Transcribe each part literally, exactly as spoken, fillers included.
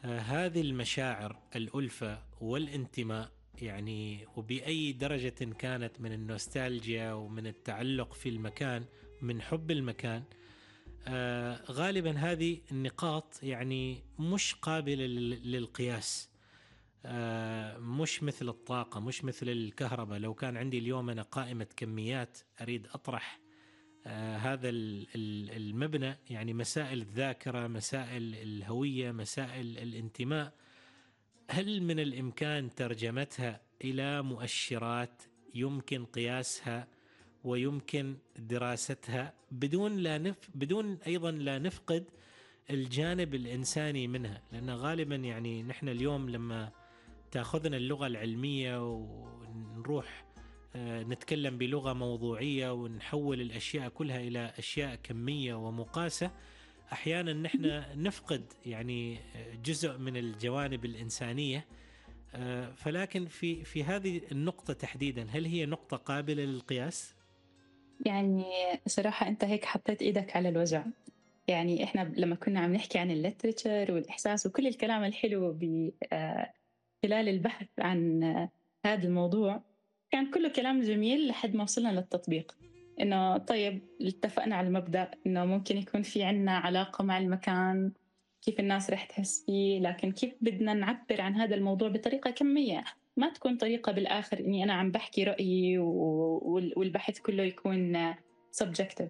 آه، هذه المشاعر الألفة والانتماء، يعني وبأي درجة كانت من النوستالجيا ومن التعلق في المكان، من حب المكان. آه، غالبا هذه النقاط يعني مش قابلة لل- للقياس. آه، مش مثل الطاقة، مش مثل الكهرباء. لو كان عندي اليوم أنا قائمة كميات أريد أطرح آه، هذا ال- ال- المبنى، يعني مسائل الذاكرة، مسائل الهوية، مسائل الانتماء، هل من الإمكان ترجمتها إلى مؤشرات يمكن قياسها ويمكن دراستها بدون لا نف بدون أيضا لا نفقد الجانب الإنساني منها؟ لأن غالبا يعني نحن اليوم لما تأخذنا اللغة العلمية ونروح آه، نتكلم بلغة موضوعية ونحول الأشياء كلها إلى أشياء كمية ومقاسة، أحيانا نحن نفقد يعني جزء من الجوانب الإنسانية. آه، فلكن في في هذه النقطة تحديدا، هل هي نقطة قابلة للقياس؟ يعني صراحة أنت هيك حطيت إيدك على الوجع. يعني إحنا لما كنا عم نحكي عن الليتريتشر والإحساس وكل الكلام الحلو ب- آه، خلال البحث عن آه، هذا الموضوع، كان كله كلام جميل لحد ما وصلنا للتطبيق. إنه طيب اتفقنا على المبدأ إنه ممكن يكون في عنا علاقة مع المكان، كيف الناس رح تحس فيه، لكن كيف بدنا نعبر عن هذا الموضوع بطريقة كمية، ما تكون طريقة بالآخر إني أنا عم بحكي رأيي و- وال- والبحث كله يكون آه، subjective.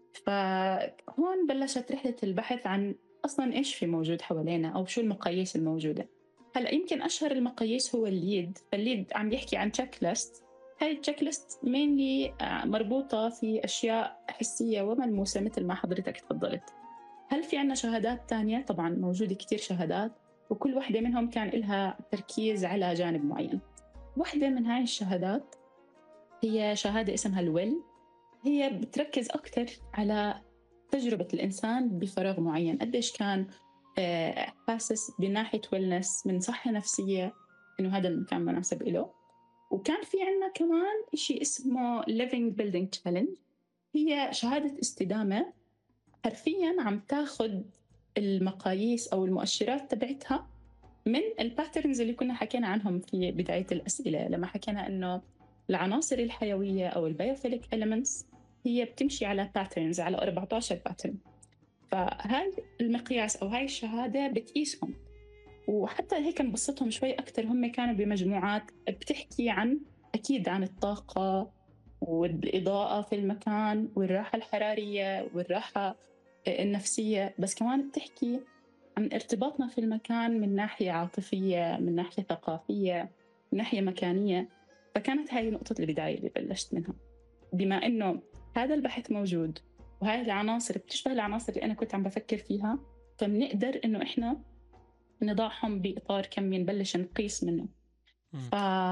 فهون بلشت رحلة البحث عن أصلاً إيش في موجود حوالينا أو شو المقاييس الموجودة. هلأ يمكن أشهر المقاييس هو الليد. فالليد عم يحكي عن تشيك ليست. هاي التشيك ليست مينلي مربوطة في أشياء حسية وملموسة مثل ما حضرتك تفضلت. هل في عنا شهادات تانية؟ طبعاً موجودة كتير شهادات، وكل واحدة منهم كان لها تركيز على جانب معين. واحدة من هاي الشهادات هي شهادة اسمها الويل. هي بتركز أكتر على تجربة الإنسان بفراغ معين، قديش كان آه، حاسس بناحية ويلنس من صحة نفسية إنه هذا المكان مناسب إله. وكان في عنا كمان إشي اسمه Living Building Challenge. هي شهادة استدامة حرفيا عم تاخد المقاييس أو المؤشرات تبعتها من الباترنز اللي كنا حكينا عنهم في بداية الأسئلة، لما حكينا إنه العناصر الحيوية أو البيوفيليك elements هي بتمشي على باترنز، على أربعة عشر باترن. فهاي المقياس أو هاي الشهادة بتقيسهم. وحتى هيك نبسطهم شوي أكتر، هم كانوا بمجموعات بتحكي عن أكيد عن الطاقة والإضاءة في المكان والراحة الحرارية والراحة النفسية، بس كمان بتحكي عن ارتباطنا في المكان من ناحية عاطفية، من ناحية ثقافية، من ناحية مكانية. فكانت هاي نقطة البداية اللي بلشت منها. بما إنه هذا البحث موجود وهاي العناصر بتشبه العناصر اللي أنا كنت عم بفكر فيها، فبنقدر إنه إحنا نضعهم بإطار كمي نبلش نقيس منه. مم. ف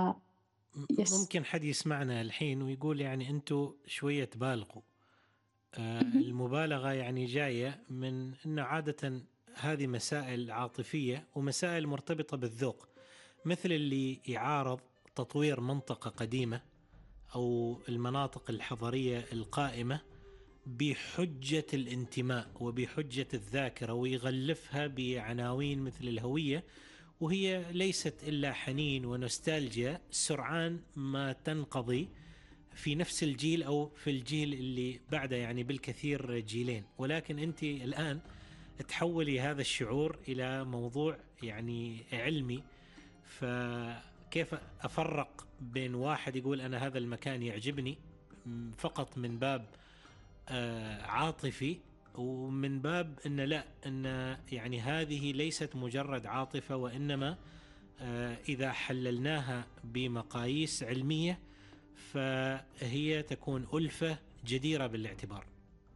يس. ممكن حد يسمعنا الحين ويقول يعني أنتوا شوية تبالغوا. آه، المبالغة يعني جاية من أن عادة هذه مسائل عاطفية ومسائل مرتبطة بالذوق، مثل اللي يعارض تطوير منطقة قديمة أو المناطق الحضرية القائمة بحجة الانتماء وبحجة الذاكرة، ويغلفها بعناوين مثل الهوية، وهي ليست إلا حنين ونوستالجيا سرعان ما تنقضي في نفس الجيل أو في الجيل اللي بعده، يعني بالكثير جيلين. ولكن أنت الآن تحولي هذا الشعور إلى موضوع يعني علمي. فكيف أفرق بين واحد يقول أنا هذا المكان يعجبني فقط من باب آه، عاطفي، ومن باب أن لا، أن يعني هذه ليست مجرد عاطفة، وإنما آه، إذا حللناها بمقاييس علمية فهي تكون ألفة جديرة بالاعتبار.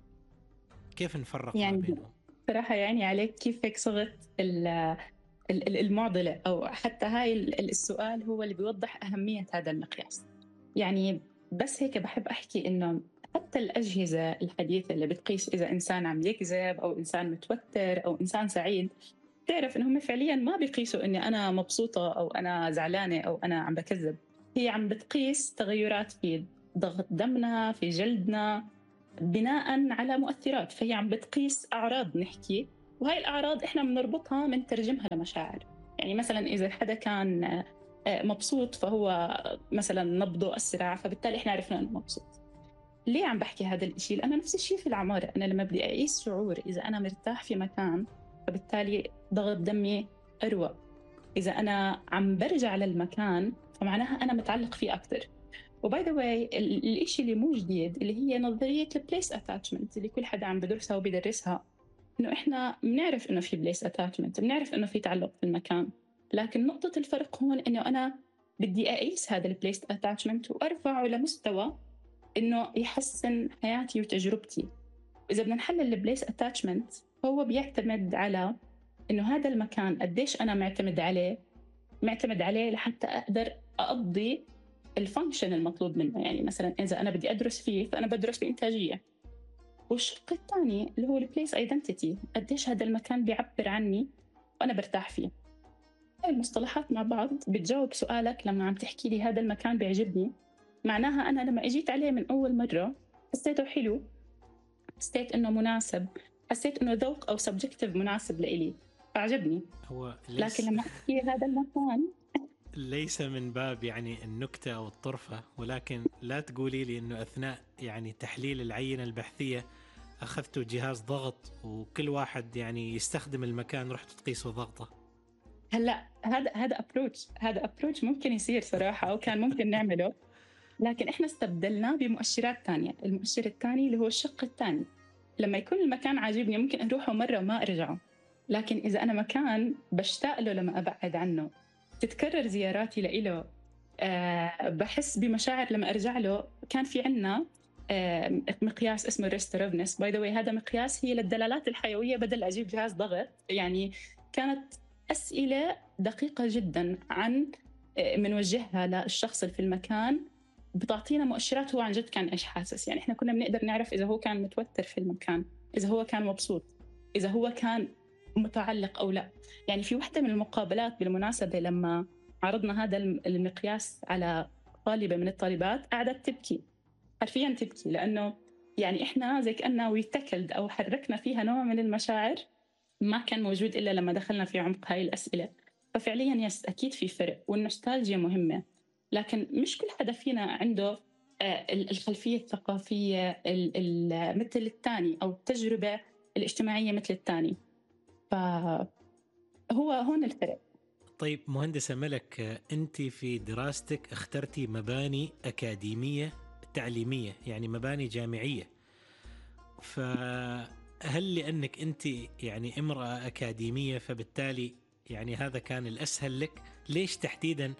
كيف نفرق ما يعني بينهم؟ صراحة يعني عليك كيف هيك صغت ال- ال- المعضلة، أو حتى هاي ال- السؤال هو اللي بيوضح أهمية هذا المقياس. يعني بس هيك بحب أحكي إنه حتى الأجهزة الحديثة اللي بتقيس إذا إنسان عم يكذب أو إنسان متوتر أو إنسان سعيد، تعرف إنهم فعليا ما بيقيسوا إني أنا مبسوطة أو أنا زعلانة أو أنا عم بكذب. هي عم بتقيس تغيرات في ضغط دمنا، في جلدنا، بناء على مؤثرات. فهي عم بتقيس أعراض نحكي وهاي الأعراض إحنا بنربطها من ترجمها لمشاعر. يعني مثلا إذا حدا كان مبسوط فهو مثلا نبضه أسرع، فبالتالي إحنا عرفنا أنه مبسوط. ليه عم بحكي هذا الإشي؟ لأنه نفس الشيء في العمارة، أنا لما بدي أقيس شعور إذا أنا مرتاح في مكان فبالتالي ضغط دمي أروق. إذا أنا عم برجع للمكان فمعناها أنا متعلق فيه أكتر. وباي ذا واي الإشي اللي مو جديد اللي هي نظرية البليس اتاتشمنت اللي كل حدا عم بدرسها وبيدرسها، إنه إحنا بنعرف إنه في بليس اتاتشمنت، بنعرف إنه في تعلق في المكان، لكن نقطة الفرق هون إنه أنا بدي أقيس هذا البليس اتاتشمنت وأرفعه لمستوى إنه يحسن حياتي وتجربتي. إذا بدنا نحلل البليس اتاتشمنت هو بيعتمد على إنه هذا المكان قديش أنا معتمد عليه معتمد عليه لحتى أقدر أقضي الفانكشن المطلوب منه. يعني مثلا إذا أنا بدي أدرس فيه فأنا بدرس بإنتاجية. والشق الثاني اللي هو البليس ايدنتيتي، قديش هذا المكان بيعبر عني وأنا برتاح فيه. هاي المصطلحات مع بعض بتجاوب سؤالك لما عم تحكي لي هذا المكان بيعجبني، معناها أنا لما إجيت عليه من أول مرة حسيته حلو، حسيت إنه مناسب، حسيت إنه ذوق أو سبجكتيف مناسب لإلي فعجبني. هو ليس لكن لما أحكي هذا المكان ليس من باب يعني النكتة أو الطرفة، ولكن لا تقولي لي أنه أثناء يعني تحليل العينة البحثية أخذتوا جهاز ضغط وكل واحد يعني يستخدم المكان رحت تقيسوا ضغطه. هلا هذا هذا ابروتش هذا ابروتش ممكن يصير صراحة وكان ممكن نعمله، لكن إحنا استبدلناه بمؤشرات تانية. المؤشر الثاني اللي هو الشق الثاني، لما يكون المكان عاجبني ممكن أروحه مرة وما أرجعه، لكن إذا أنا مكان بشتاق له لما أبعد عنه، تتكرر زياراتي لإله، أه بحس بمشاعر لما أرجع له. كان في عنا أه مقياس اسمه ريستورفنس، باي ذا واي هذا مقياس هي للدلالات الحيوية بدل أجيب جهاز ضغط. يعني كانت أسئلة دقيقة جدا عن منوجهها للشخص اللي في المكان، بتعطينا مؤشرات هو عن جد كان إيش حاسس. يعني إحنا كنا بنقدر نعرف إذا هو كان متوتر في المكان، إذا هو كان مبسوط، إذا هو كان متعلق أو لا. يعني في واحدة من المقابلات بالمناسبة لما عرضنا هذا المقياس على طالبة من الطالبات قعدت تبكي، حرفيا تبكي، لأنه يعني إحنا زي كأننا ويتكلد أو حركنا فيها نوع من المشاعر ما كان موجود إلا لما دخلنا في عمق هاي الأسئلة. ففعليا يس أكيد في فرق، والنوستالجيا مهمة، لكن مش كل حدا فينا عنده الخلفية الثقافية مثل الثاني أو التجربة الاجتماعية مثل الثاني، فهو هون الفرق. طيب مهندسة ملك، أنت في دراستك اخترتي مباني أكاديمية تعليمية، يعني مباني جامعية، فهل لأنك أنت يعني امرأة أكاديمية فبالتالي يعني هذا كان الأسهل لك؟ ليش تحديداً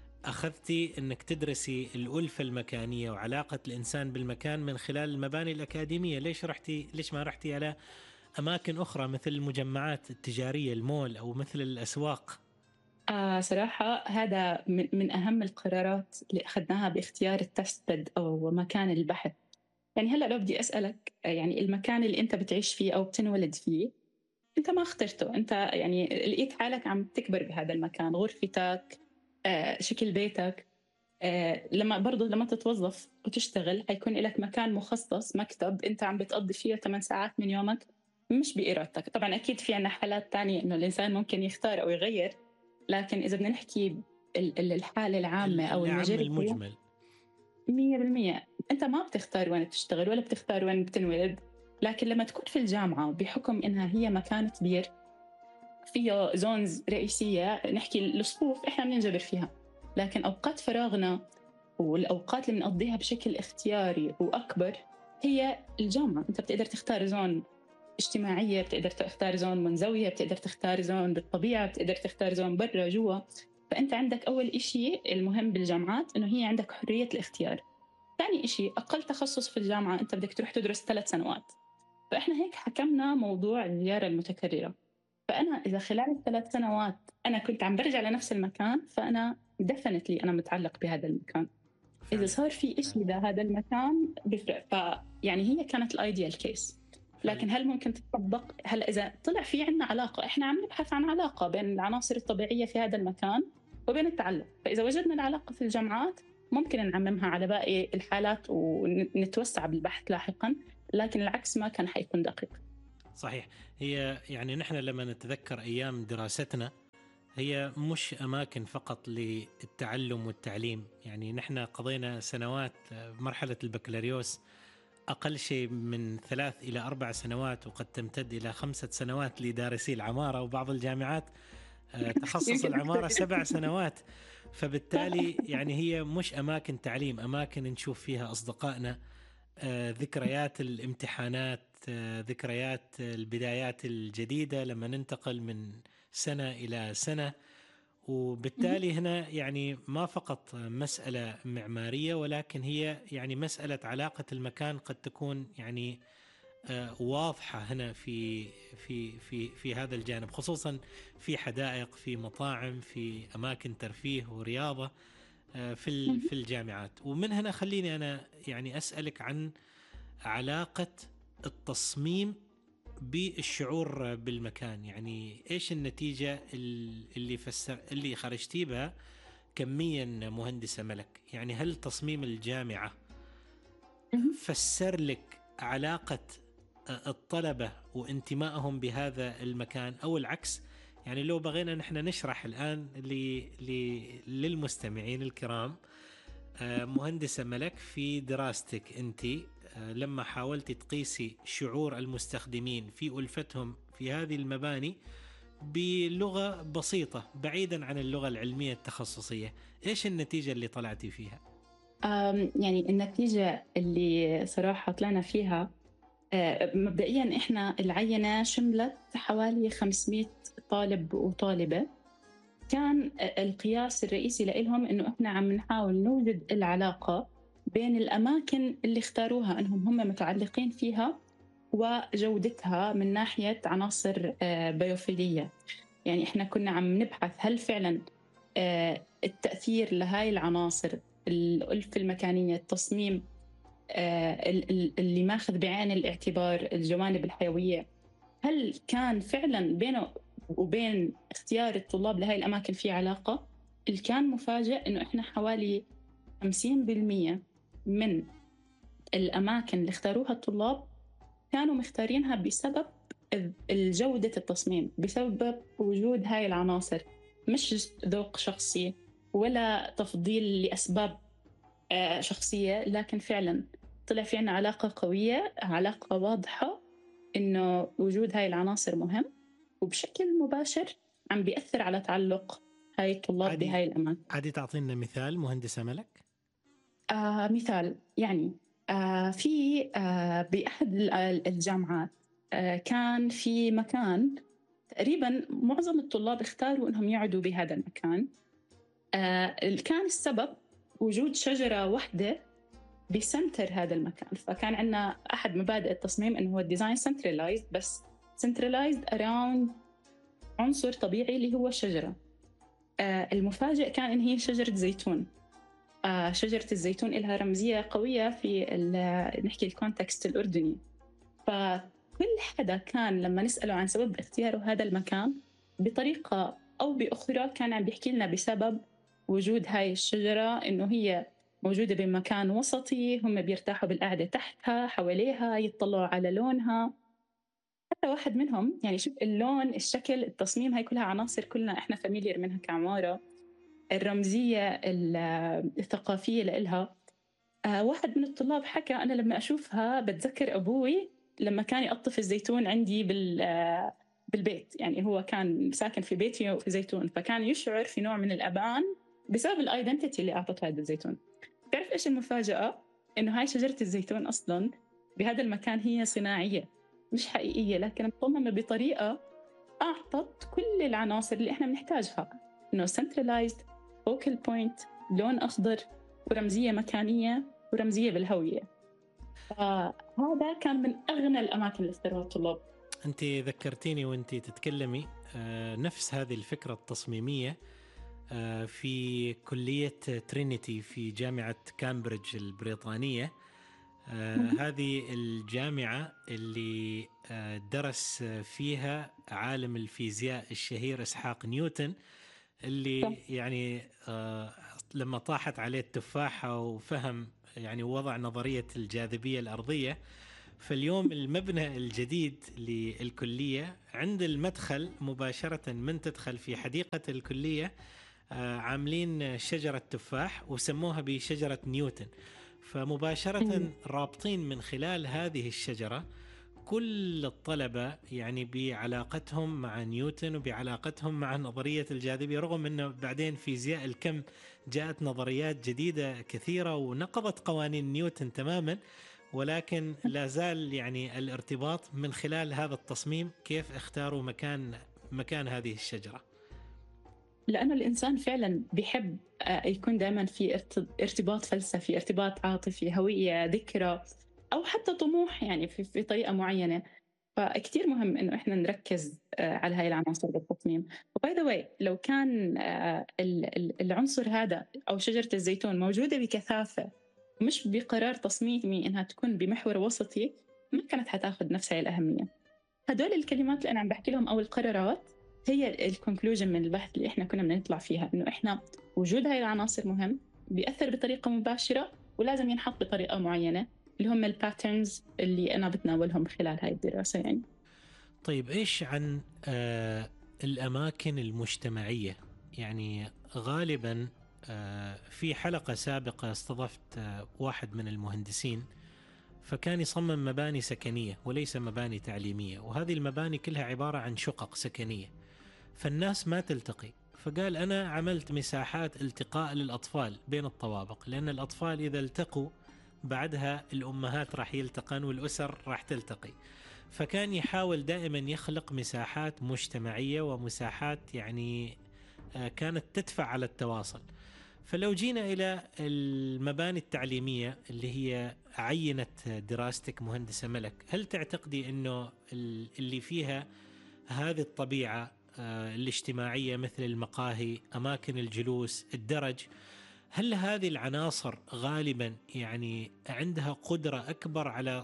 أخذتي أنك تدرسي الألفة المكانية وعلاقة الإنسان بالمكان من خلال المباني الأكاديمية؟ ليش رحتي ليش ما رحتي على أماكن أخرى مثل المجمعات التجارية، المول، أو مثل الأسواق؟ آه صراحة هذا من, من أهم القرارات اللي أخذناها باختيار التست بيد أو مكان البحث. يعني هلأ لو بدي أسألك، يعني المكان اللي أنت بتعيش فيه أو بتنولد فيه أنت ما اخترته، أنت يعني لقيت حالك عم تكبر بهذا المكان، غرفتك، آه شكل بيتك. آه لما برضو لما تتوظف وتشتغل حيكون لك مكان مخصص، مكتب أنت عم بتقضي فيه ثمان ساعات من يومك مش بإرادتك. طبعا أكيد في عنا حالات تانية إنه الإنسان ممكن يختار أو يغير، لكن إذا بدنا نحكي الحالة العامة أو العام المجمل مية بالمية أنت ما بتختار وين تشتغل ولا بتختار وين بتنولد. لكن لما تكون في الجامعة بحكم إنها هي مكان كبير فيه زونز رئيسية، نحكي الصفوف إحنا بننجبر فيها، لكن أوقات فراغنا والأوقات اللي بنقضيها بشكل اختياري وأكبر هي الجامعة. أنت بتقدر تختار زون اجتماعية، بتقدر تختار زون منزوية، بتقدر تختار زون بالطبيعة، بتقدر تختار زون برا جوا. فأنت عندك أول إشي المهم بالجامعات إنه هي عندك حرية الاختيار. ثاني إشي أقل تخصص في الجامعة أنت بدك تروح تدرس ثلاث سنوات، فإحنا هيك حكمنا موضوع الزيارة المتكررة. فأنا إذا خلال الثلاث سنوات أنا كنت عم برجع لنفس المكان فأنا دفنتلي أنا متعلق بهذا المكان. إذا صار في إشي بهذا المكان بفرق، فيعني هي كانت الأيديال كيس. لكن هل ممكن تطبق؟ هل إذا طلع في عنا علاقة، إحنا عم نبحث عن علاقة بين العناصر الطبيعية في هذا المكان وبين التعلق، فإذا وجدنا العلاقة في الجامعات ممكن نعممها على باقي الحالات ونتوسع بالبحث لاحقا، لكن العكس ما كان حيكون دقيق. صحيح. هي يعني نحن لما نتذكر أيام دراستنا هي مش أماكن فقط للتعلم والتعليم، يعني نحن قضينا سنوات مرحلة البكالوريوس أقل شيء من ثلاث إلى أربع سنوات، وقد تمتد إلى خمسة سنوات لدارسي العمارة، وبعض الجامعات تخصص يمكن العمارة أكثر. سبع سنوات. فبالتالي يعني هي مش أماكن تعليم، أماكن نشوف فيها أصدقائنا، آه، ذكريات الامتحانات، آه، ذكريات البدايات الجديدة لما ننتقل من سنة إلى سنة. وبالتالي هنا يعني ما فقط مسألة معمارية، ولكن هي يعني مسألة علاقة المكان قد تكون يعني آه، واضحة هنا في في في في هذا الجانب، خصوصا في حدائق، في مطاعم، في أماكن ترفيه ورياضة آه، في ال- في الجامعات. ومن هنا خليني أنا يعني أسألك عن علاقة التصميم بالشعور بالمكان. يعني إيش النتيجة ال- اللي فسر اللي خرجتي بها كميا مهندسة ملك؟ يعني هل تصميم الجامعة فسر لك علاقة الطلبة وانتمائهم بهذا المكان أو العكس؟ يعني لو بغينا نحن نشرح الآن ل... ل... للمستمعين الكرام، آه، مهندسة ملك في دراستك أنت، آه، لما حاولت تقيسي شعور المستخدمين في ألفتهم في هذه المباني بلغة بسيطة بعيدا عن اللغة العلمية التخصصية، إيش النتيجة اللي طلعتي فيها؟ آم، يعني النتيجة اللي صراحة طلعنا فيها، آه، مبدئيا إحنا العينة شملت حوالي خمسمئة طالب وطالبة. كان القياس الرئيسي لهم إنه إحنا عم نحاول نوجد العلاقة بين الأماكن اللي اختاروها إنهم هم متعلقين فيها وجودتها من ناحية عناصر آه، بيوفيلية. يعني إحنا كنا عم نبحث هل فعلا آه، التأثير لهاي العناصر، الألف المكانية، التصميم آه، ال- ال- اللي ماخذ بعين الاعتبار الجوانب الحيوية، هل كان فعلا بينه وبين اختيار الطلاب لهاي الأماكن في علاقة؟ اللي كان مفاجئ إنه إحنا حوالي خمسين بالمئة من الأماكن اللي اختاروها الطلاب كانوا مختارينها بسبب الجودة التصميم، بسبب وجود هاي العناصر، مش ذوق شخصي ولا تفضيل لأسباب آه، شخصية، لكن فعلا طلع في عنا علاقة قوية، علاقة واضحة إنه وجود هاي العناصر مهم وبشكل مباشر عم بيأثر على تعلق هاي الطلاب عادي بهاي الأماكن. عادي تعطينا مثال مهندسة ملك؟ آه مثال يعني آه في آه بأحد ال- الجامعات آه كان في مكان تقريبا معظم الطلاب اختاروا إنهم يقعدوا بهذا المكان. آه كان السبب وجود شجرة واحدة بسنتر هذا المكان. فكان عندنا أحد مبادئ التصميم إنه هو الديزاين سنترلايزد، بس سنترلايزد أراوند عنصر طبيعي اللي هو الشجرة. آه المفاجئ كان إن هي شجرة زيتون. آه شجرة الزيتون لها رمزية قوية في نحكي الكونتكست الأردني. فكل حدا كان لما نسأله عن سبب اختياره هذا المكان بطريقة أو بأخرى كان عم بيحكي لنا بسبب وجود هاي الشجرة، إنه هي موجودة بمكان وسطي، هم بيرتاحوا بالقعدة تحتها حواليها، يطلعوا على لونها. حتى واحد منهم يعني شوف اللون، الشكل، التصميم، هاي كلها عناصر كلنا إحنا فاميليير منها كعمارة. الرمزية الثقافية لإلها. آه واحد من الطلاب حكى أنا لما أشوفها بتذكر أبوي لما كان يقطف الزيتون عندي بال آه بالبيت. يعني هو كان ساكن في بيتي وفي زيتون، فكان يشعر في نوع من الأمان بسبب الآيدنتيتي اللي أعطته هذا الزيتون. تعرف إيش المفاجأة؟ إنه هاي شجرة الزيتون أصلاً بهذا المكان هي صناعية مش حقيقية، لكن مصممة بطريقة أعطت كل العناصر اللي إحنا بنحتاجها، إنه centralized focal point، لون أخضر، ورمزية مكانية، ورمزية بالهوية. فهذا كان من أغنى الأماكن اللي اختاروها الطلاب. أنت ذكرتيني وأنت تتكلمي آه، نفس هذه الفكرة التصميمية آه، في كلية ترينيتي في جامعة كامبريدج البريطانية. آه، هذه الجامعة اللي آه، درس فيها عالم الفيزياء الشهير إسحاق نيوتن، اللي يعني آه، لما طاحت عليه التفاحة وفهم يعني وضع نظرية الجاذبية الأرضية، فاليوم المبنى الجديد للكلية عند المدخل مباشرة من تدخل في حديقة الكلية عاملين شجرة تفاح وسموها بشجرة نيوتن. فمباشرة رابطين من خلال هذه الشجرة كل الطلبة يعني بعلاقتهم مع نيوتن وبعلاقتهم مع نظرية الجاذبية، رغم أنه بعدين فيزياء الكم جاءت نظريات جديدة كثيرة ونقضت قوانين نيوتن تماما، ولكن لا زال يعني الارتباط من خلال هذا التصميم. كيف اختاروا مكان مكان هذه الشجرة؟ لأنه الإنسان فعلا بيحب يكون دائما في ارتباط فلسفي، ارتباط عاطفي، هوية، ذكرى، أو حتى طموح يعني في, في طريقة معينة. فكتير مهم إنه إحنا نركز على هاي العناصر بالتصميم. وباي ذا واي لو كان العنصر هذا أو شجرة الزيتون موجودة بكثافة مش بقرار تصميمي إنها تكون بمحور وسطي، ما كانت حتاخد نفس هاي الأهمية. هدول الكلمات اللي أنا عم بحكي لهم أو القرارات هي الكونكلوجن من البحث اللي إحنا كنا بنطلع فيها، إنه إحنا وجود هاي العناصر مهم، بيأثر بطريقة مباشرة ولازم ينحط بطريقة معينة، اللي هم الباترنز اللي أنا بتناولهم خلال هاي الدراسة يعني. طيب إيش عن آه الأماكن المجتمعية؟ يعني غالبا آه في حلقة سابقة استضفت آه واحد من المهندسين، فكان يصمم مباني سكنية وليس مباني تعليمية، وهذه المباني كلها عبارة عن شقق سكنية، فالناس ما تلتقي. فقال أنا عملت مساحات التقاء للأطفال بين الطوابق، لأن الأطفال إذا التقوا بعدها الأمهات راح يلتقن والأسر راح تلتقي. فكان يحاول دائما يخلق مساحات مجتمعية ومساحات يعني كانت تدفع على التواصل. فلو جينا إلى المباني التعليمية اللي هي عينة دراستك مهندسة ملك، هل تعتقدي أنه اللي فيها هذه الطبيعة الاجتماعية مثل المقاهي، أماكن الجلوس، الدرج، هل هذه العناصر غالبا يعني عندها قدرة أكبر على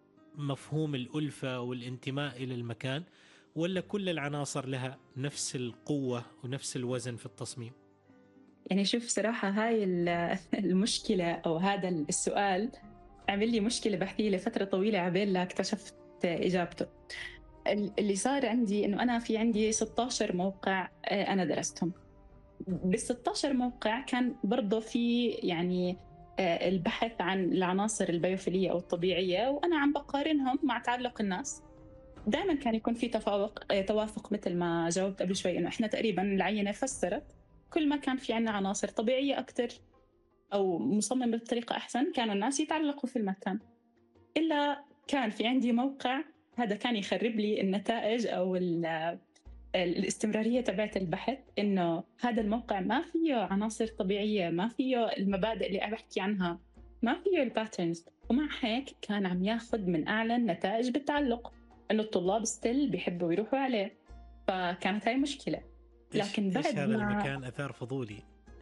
مفهوم الألفة والانتماء إلى المكان، ولا كل العناصر لها نفس القوة ونفس الوزن في التصميم؟ يعني شوف صراحة هاي المشكلة أو هذا السؤال عمل لي مشكلة بحثية لفترة طويلة عبين لا اكتشفت إجابته. اللي صار عندي إنه أنا في عندي ستة عشر موقع أنا درستهم. بال ستة عشر موقع كان برضه في يعني البحث عن العناصر البيوفيلية أو الطبيعية، وأنا عم بقارنهم مع تعلق الناس. دائما كان يكون في تفاوق توافق، مثل ما جاوبت قبل شوي إنه إحنا تقريبا العينة فسرت كل ما كان في عنا عناصر طبيعية أكتر أو مصممة بطريقة أحسن كانوا الناس يتعلقوا في المكان. إلا كان في عندي موقع هذا كان يخرب لي النتائج أو الاستمرارية تبعت البحث، إنه هذا الموقع ما فيه عناصر طبيعية، ما فيه المبادئ اللي أنا بحكي عنها، ما فيه الباترنز، ومع هيك كان عم ياخد من أعلى النتائج بالتعلق، إنه الطلاب ستيل بيحبوا يروحوا عليه. فكانت هاي مشكلة. لكن بعد إيش هذا ما المكان أثار فضولي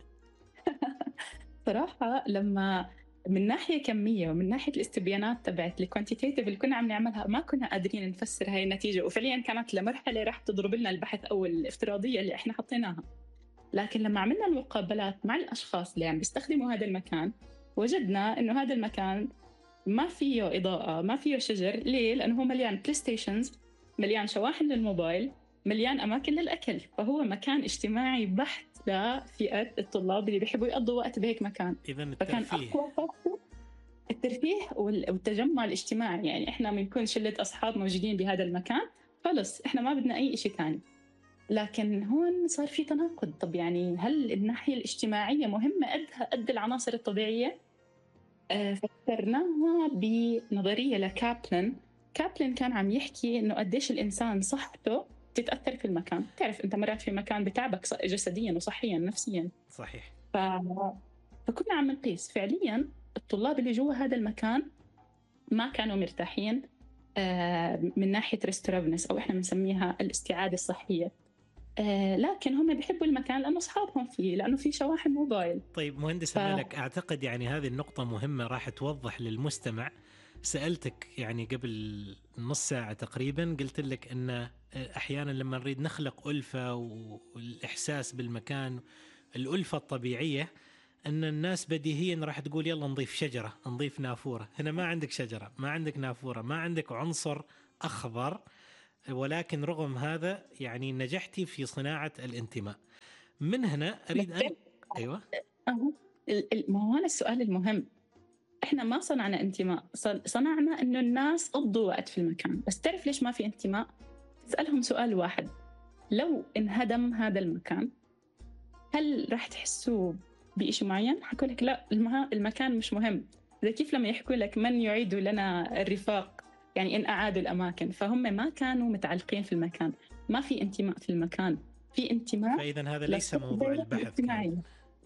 صراحة لما من ناحية كمية ومن ناحية الاستبيانات تبعت الكوانتيتيف اللي كنا عم نعملها ما كنا قادرين نفسر هاي النتيجة، وفعليا كانت لمرحلة راح تضرب لنا البحث أو الافتراضية اللي احنا حطيناها. لكن لما عملنا المقابلات مع الأشخاص اللي عم بيستخدموا هذا المكان وجدنا إنه هذا المكان ما فيه إضاءة، ما فيه شجر. ليه؟ لأنه هو مليان بلاي ستيشنز، مليان شواحن للموبايل، مليان أماكن للأكل. فهو مكان اجتماعي بحت لفئة الطلاب اللي بيحبوا يقضوا وقت بهيك مكان. إذن فكان أقوى فاكتور الترفيه والتجمع الاجتماعي. يعني إحنا بنكون شلة أصحاب موجودين بهذا المكان، خلص إحنا ما بدنا أي شيء تاني. لكن هون صار في تناقض. طب يعني هل الناحية الاجتماعية مهمة قدها قد العناصر الطبيعية؟ آه فكرناها بنظرية لكابلن. كابلن كان عم يحكي إنه قديش الإنسان صحته تتأثر في المكان. تعرف أنت مرات في مكان بتعبك جسديا وصحيا نفسيا. صحيح. ف... فكنا عم نقيس فعليا الطلاب اللي جوا هذا المكان ما كانوا مرتاحين آه من ناحية ريستورابنس، أو إحنا بنسميها الاستعادة الصحية. آه لكن هم بيحبوا المكان لأنه أصحابهم فيه، لأنه في شواحن موبايل. طيب مهندسة ف... ملك، أعتقد يعني هذه النقطة مهمة راح توضح للمستمع. سألتك يعني قبل نص ساعة تقريبا، قلت لك أن أحيانا لما نريد نخلق ألفة والإحساس بالمكان، الألفة الطبيعية أن الناس بديهيا راح تقول يلا نضيف شجرة، نضيف نافورة. هنا ما عندك شجرة، ما عندك نافورة، ما عندك عنصر أخضر، ولكن رغم هذا يعني نجحتي في صناعة الانتماء. من هنا أريد أن أيوة أهو ما هو هنا السؤال المهم، إحنا ما صنعنا انتماء، صنعنا إنه الناس قضوا وقت في المكان. بس تعرف ليش ما في انتماء؟ تسألهم سؤال واحد: لو انهدم هذا المكان هل راح تحسوا بإشي معين؟ حكوا لك لا المكان مش مهم. زي كيف لما يحكوا لك من يعيد لنا الرفاق، يعني إن أعادوا الأماكن. فهم ما كانوا متعلقين في المكان، ما في انتماء في المكان، في انتماء. فإذا هذا ليس موضوع البحث كان.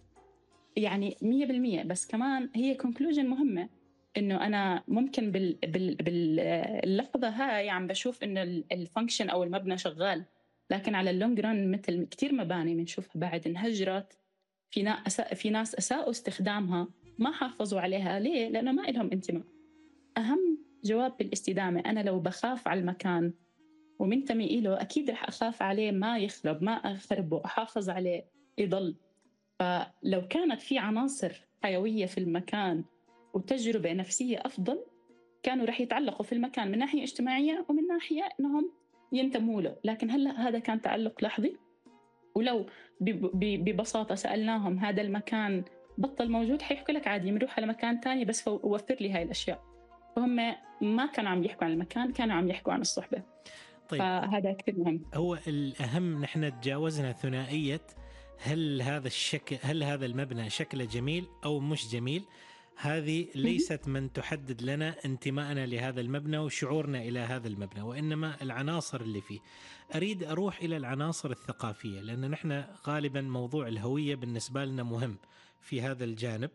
يعني مية بالمية. بس كمان هي conclusion مهمة، إنه أنا ممكن بال بال باللحظة هاي عم بشوف إنه الفانكشن أو المبنى شغال، لكن على اللونج ران مثل كتير مباني بنشوفها بعد انهجرت، في ناس في ناس أساءوا استخدامها، ما حافظوا عليها. ليه؟ لأنه ما إلهم انتماء. أهم جواب بالاستدامة، أنا لو بخاف على المكان ومنتمي إله أكيد رح أخاف عليه ما يخرب، ما أخربه، أحافظ عليه يضل. فلو كانت في عناصر حيوية في المكان وتجربة نفسية أفضل، كانوا رح يتعلقوا في المكان من ناحية اجتماعية ومن ناحية أنهم ينتموا له. لكن هلأ هذا كان تعلق لحظي، ولو ببساطة سألناهم هذا المكان بطل موجود حيحكوا لك عادي بنروح على مكان تاني بس وفر لي هاي الأشياء. فهم ما كانوا عم يحكوا عن المكان، كانوا عم يحكوا عن الصحبة. طيب. فهذا كثير مهم. هو الأهم نحن تجاوزنا ثنائية هل هذا الشكل، هل هذا المبنى شكله جميل أو مش جميل. هذه ليست من تحدد لنا انتمائنا لهذا المبنى وشعورنا إلى هذا المبنى، وإنما العناصر اللي فيه. أريد أروح إلى العناصر الثقافية، لأن نحن غالبا موضوع الهوية بالنسبة لنا مهم في هذا الجانب.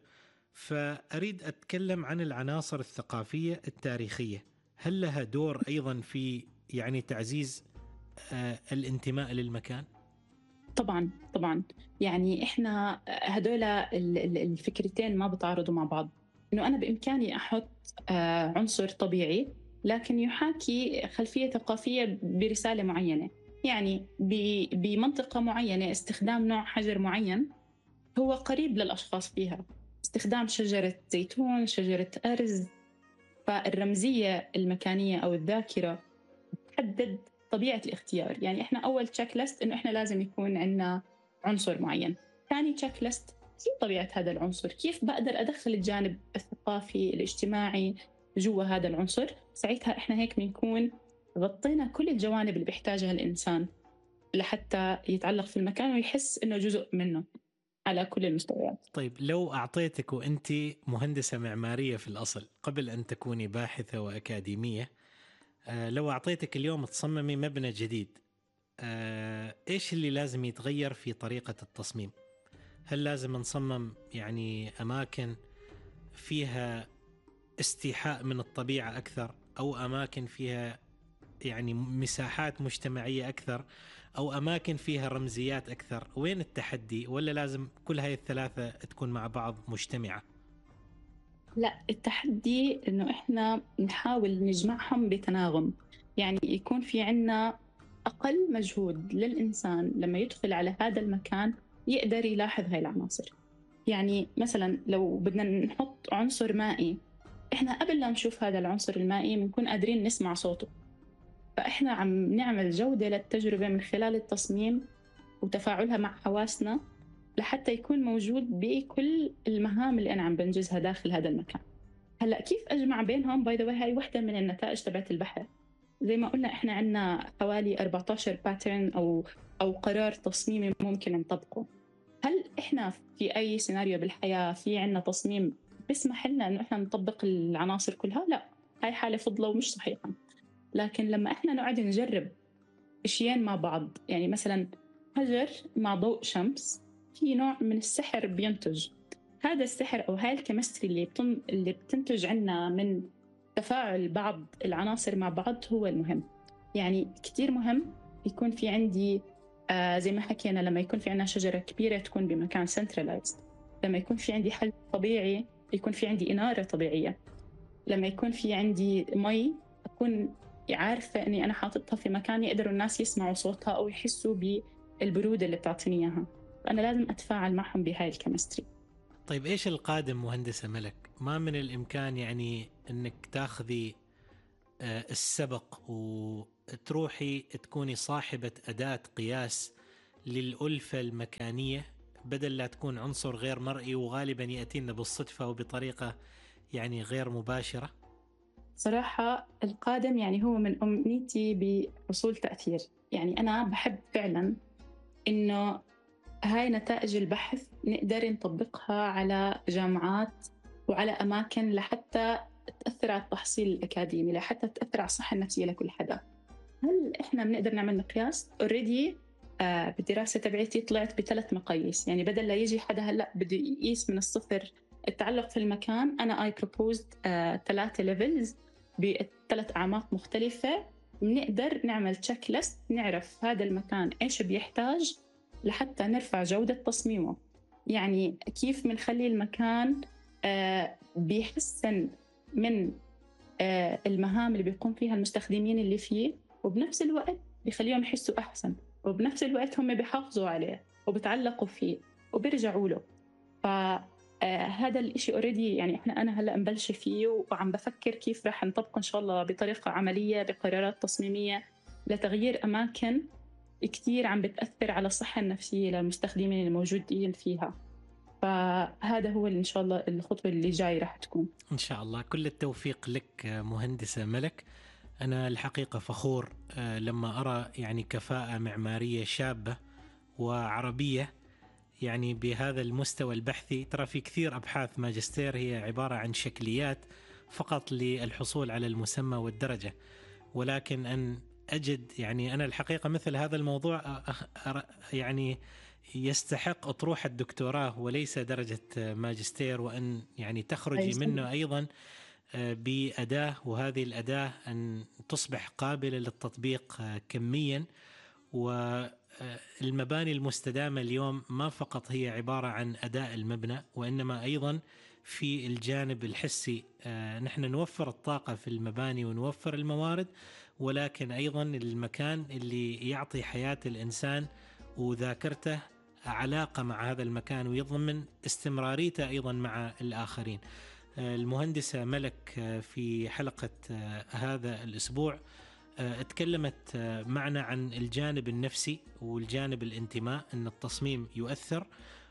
فأريد أتكلم عن العناصر الثقافية التاريخية، هل لها دور أيضا في يعني تعزيز آه الانتماء للمكان؟ طبعا طبعا. يعني إحنا هدول الفكرتين ما بتعارضوا مع بعض. إنه أنا بإمكاني أحط آه عنصر طبيعي لكن يحاكي خلفية ثقافية برسالة معينة، يعني بمنطقة معينة استخدام نوع حجر معين هو قريب للأشخاص فيها، استخدام شجرة زيتون، شجرة أرز. فالرمزية المكانية أو الذاكرة تحدد طبيعة الاختيار. يعني إحنا أول تشيك ليست إنه إحنا لازم يكون عندنا عنصر معين. ثاني تشيك ليست كيف طبيعة هذا العنصر، كيف بقدر أدخل الجانب الثقافي الاجتماعي جوا هذا العنصر. ساعتها إحنا هيك بنكون غطينا كل الجوانب اللي بيحتاجها الإنسان لحتى يتعلق في المكان ويحس إنه جزء منه على كل المستويات. طيب لو أعطيتك وأنت مهندسة معمارية في الأصل قبل أن تكوني باحثة وأكاديمية، آه لو أعطيتك اليوم تصممي مبنى جديد، آه إيش اللي لازم يتغير في طريقة التصميم؟ هل لازم نصمم يعني أماكن فيها استيحاء من الطبيعة أكثر، أو أماكن فيها يعني مساحات مجتمعية أكثر، أو أماكن فيها رمزيات أكثر؟ وين التحدي؟ ولا لازم كل هاي الثلاثة تكون مع بعض مجتمعة؟ لا، التحدي إنه إحنا نحاول نجمعهم بتناغم. يعني يكون في عنا أقل مجهود للإنسان لما يدخل على هذا المكان يقدر يلاحظ هاي العناصر. يعني مثلا لو بدنا نحط عنصر مائي، إحنا قبل لا نشوف هذا العنصر المائي بنكون قادرين نسمع صوته. فإحنا عم نعمل جودة للتجربة من خلال التصميم وتفاعلها مع حواسنا لحتى يكون موجود بكل المهام اللي أنا عم بنجزها داخل هذا المكان. هلأ كيف أجمع بينهم؟ باي ذا واي هاي واحدة من النتائج تبعت البحث. زي ما قلنا إحنا عنا حوالي أربعة عشر باترن أو أو قرار تصميمي ممكن نطبقه. هل إحنا في أي سيناريو بالحياة في عنا تصميم بيسمح لنا إنه إحنا نطبق العناصر كلها؟ لا، هاي حالة فضلة ومش صحيحة. لكن لما إحنا نقعد نجرب أشياء مع بعض، يعني مثلا حجر مع ضوء شمس، في نوع من السحر بينتج. هذا السحر أو هاي الكيمستري اللي بتن... اللي بتنتج عنا من تفاعل بعض العناصر مع بعض هو المهم. يعني كتير مهم يكون في عندي آه زي ما حكينا، لما يكون في عنا شجرة كبيرة تكون بمكان centralized، لما يكون في عندي حل طبيعي يكون في عندي إنارة طبيعية، لما يكون في عندي مي أكون عارفة أني أنا حاططها في مكان يقدروا الناس يسمعوا صوتها أو يحسوا بالبرودة اللي بتعطيني إياها. أنا لازم أتفاعل معهم بهاي الكيمستري. طيب إيش القادم مهندسة ملك؟ ما من الإمكان يعني أنك تاخذي السبق وتروحي تكوني صاحبة أداة قياس للألفة المكانية بدل لا تكون عنصر غير مرئي وغالبا يأتينا بالصدفة وبطريقة يعني غير مباشرة؟ صراحة القادم يعني هو من أمنيتي بحصول تأثير. يعني أنا بحب فعلا إنه هاي نتائج البحث نقدر نطبقها على جامعات وعلى أماكن لحتى تأثر على التحصيل الأكاديمي، لحتى تأثر على الصحة النفسية لكل حدا. هل إحنا بنقدر نعمل مقياس؟ اوريدي آه بالدراسة تبعتي طلعت بثلاث مقاييس. يعني بدل لا يجي حدا هلأ بده يقيس من الصفر التعلق في المكان، أنا I proposed آه ثلاثة levels بثلاث أعماق مختلفة. بنقدر نعمل تشيك ليست نعرف هذا المكان إيش بيحتاج لحتى نرفع جودة تصميمه. يعني كيف بنخلي المكان آه بيحسن من آه المهام اللي بيقوم فيها المستخدمين اللي فيه، وبنفس الوقت بيخليهم يحسوا أحسن، وبنفس الوقت هم بيحافظوا عليه وبتعلقوا فيه وبيرجعوا له. فهذا الإشي أوريدي يعني إحنا أنا هلأ مبلشة فيه وعم بفكر كيف رح نطبقه إن شاء الله بطريقة عملية بقرارات تصميمية لتغيير أماكن كتير عم بتأثر على الصحة النفسية للمستخدمين الموجودين فيها. فهذا هو إن شاء الله الخطوة اللي جاي رح تكون. إن شاء الله كل التوفيق لك مهندسة ملك. أنا الحقيقة فخور لما أرى يعني كفاءة معمارية شابة وعربية يعني بهذا المستوى البحثي. ترى في كثير أبحاث ماجستير هي عبارة عن شكليات فقط للحصول على المسمى والدرجة، ولكن أن أجد يعني أنا الحقيقة مثل هذا الموضوع يعني يستحق أطروحة الدكتوراه وليس درجة ماجستير، وأن يعني تخرجي منه أيضا بأداة، وهذه الأداة أن تصبح قابلة للتطبيق كميا. والمباني المستدامة اليوم ما فقط هي عبارة عن أداء المبنى، وإنما أيضا في الجانب الحسي. نحن نوفر الطاقة في المباني ونوفر الموارد، ولكن أيضا المكان اللي يعطي حياة الإنسان وذاكرته علاقة مع هذا المكان ويضمن استمراريته أيضا مع الآخرين. المهندسة ملك في حلقة هذا الأسبوع اتكلمت معنا عن الجانب النفسي والجانب الانتماء، أن التصميم يؤثر،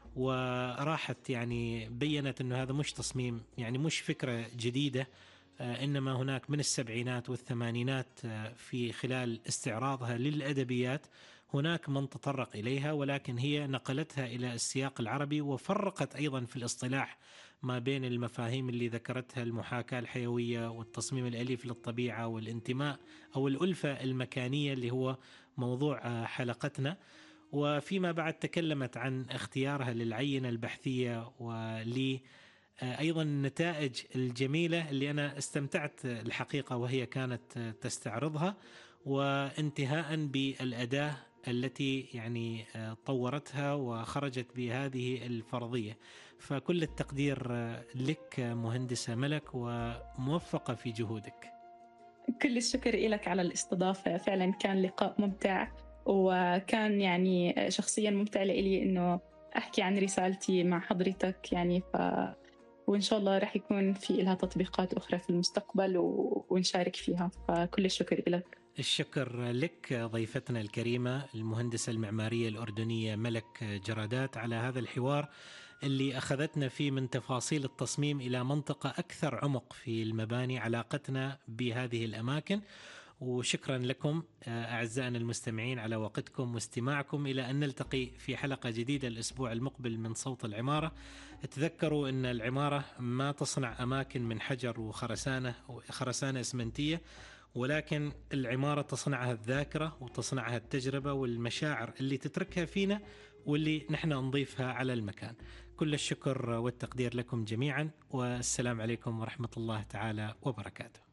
وراحت يعني بيّنت أنه هذا مش تصميم يعني مش فكرة جديدة، إنما هناك من السبعينات والثمانينات في خلال استعراضها للأدبيات هناك من تطرق إليها، ولكن هي نقلتها إلى السياق العربي وفرقت أيضا في الاصطلاح ما بين المفاهيم اللي ذكرتها، المحاكاة الحيوية والتصميم الأليف للطبيعة والانتماء أو الألفة المكانية اللي هو موضوع حلقتنا. وفيما بعد تكلمت عن اختيارها للعينة البحثية ولي أيضا النتائج الجميلة اللي أنا استمتعت الحقيقة وهي كانت تستعرضها، وانتهاء بالأداة التي يعني طورتها وخرجت بهذه الفرضية. فكل التقدير لك مهندسة ملك وموفقة في جهودك. كل الشكر لك على الاستضافة، فعلا كان لقاء ممتع، وكان يعني شخصيا ممتع لي إنه أحكي عن رسالتي مع حضرتك يعني ف... وإن شاء الله رح يكون في لها تطبيقات أخرى في المستقبل و... ونشارك فيها. فكل الشكر لك. الشكر لك ضيفتنا الكريمة المهندسة المعمارية الأردنية ملك جرادات على هذا الحوار اللي أخذتنا فيه من تفاصيل التصميم إلى منطقة أكثر عمق في المباني، علاقتنا بهذه الأماكن. وشكرا لكم أعزائنا المستمعين على وقتكم واستماعكم، إلى أن نلتقي في حلقة جديدة الأسبوع المقبل من صوت العمارة. تذكروا أن العمارة ما تصنع أماكن من حجر وخرسانة وخرسانة إسمنتية، ولكن العمارة تصنعها الذاكرة وتصنعها التجربة والمشاعر اللي تتركها فينا واللي نحن نضيفها على المكان. كل الشكر والتقدير لكم جميعا، والسلام عليكم ورحمة الله تعالى وبركاته.